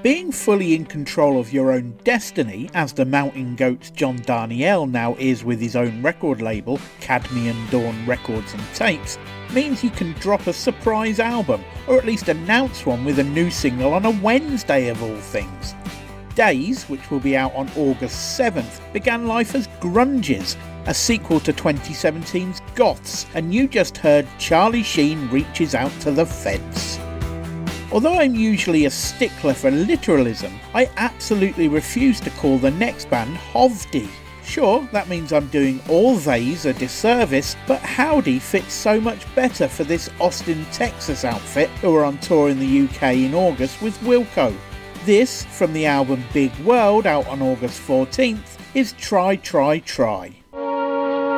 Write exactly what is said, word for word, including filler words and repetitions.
Being fully in control of your own destiny, as the Mountain Goat's John Darnielle now is with his own record label, Cadmium Dawn Records and Tapes, means you can drop a surprise album, or at least announce one with a new single on a Wednesday of all things. Days, which will be out on August seventh, began life as Grunges, a sequel to twenty seventeen's Goths, and you just heard Charlie Sheen Reaches Out to the Fence. Although I'm usually a stickler for literalism, I absolutely refuse to call the next band Hovdy. Sure, that means I'm doing all theys a disservice, but Howdy fits so much better for this Austin, Texas outfit who are on tour in the U K in August with Wilco. This, from the album Big World out on August fourteenth, is Try Try Try.